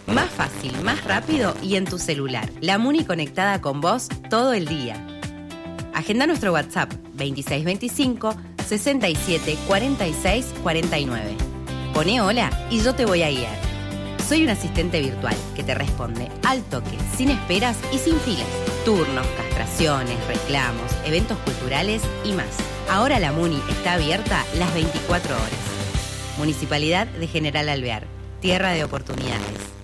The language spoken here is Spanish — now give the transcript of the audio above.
Más fácil, más rápido y en tu celular. La Muni conectada con vos todo el día. Agenda nuestro WhatsApp 2625 67 46 49. Poné hola y yo te voy a guiar. Soy un asistente virtual que te responde al toque, sin esperas y sin filas. Turnos, castraciones, reclamos, eventos culturales y más. Ahora la Muni está abierta las 24 horas. Municipalidad de General Alvear. Tierra de oportunidades.